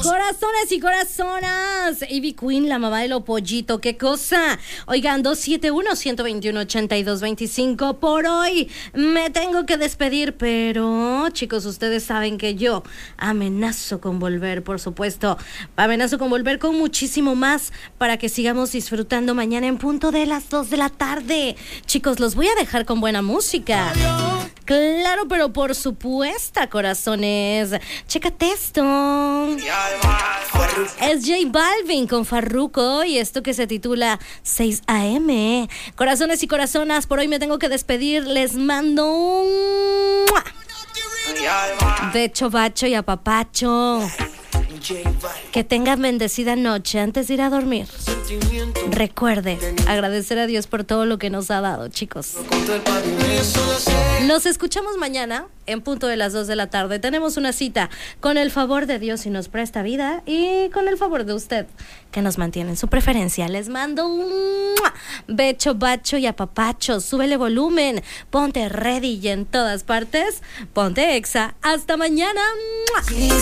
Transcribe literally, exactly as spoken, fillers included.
Corazones y corazonas. Ivy Queen, la mamá de lo pollito, qué cosa. Oigan, dos siete uno, uno dos uno, ocho dos dos cinco. Por hoy me tengo que despedir, pero chicos, ustedes saben que yo amenazo con volver, por supuesto. Amenazo con volver con muchísimo más para que sigamos disfrutando mañana en punto de las dos de la tarde. Chicos, los voy a dejar con buena música. Claro, pero por supuesto, corazones. Chécate esto. Es J Balvin con Farruko y esto que se titula seis a eme. Corazones y corazonas, por hoy me tengo que despedir. Les mando un becho, bacho y apapacho. Que tengan bendecida noche antes de ir a dormir. Recuerde agradecer a Dios por todo lo que nos ha dado, chicos. Nos escuchamos mañana en punto de las dos de la tarde. Tenemos una cita con el favor de Dios y nos presta vida, y con el favor de usted que nos mantiene en su preferencia. Les mando un becho, bacho y apapacho. Súbele volumen, ponte ready y en todas partes ponte Exa. Hasta mañana.